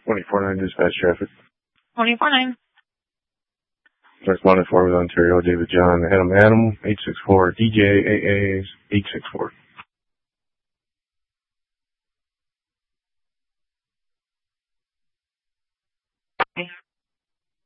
24-9 dispatch traffic. 24-9. Correspondent Farmers, Ontario, David John, Adam, 864, DJ, AA, 864.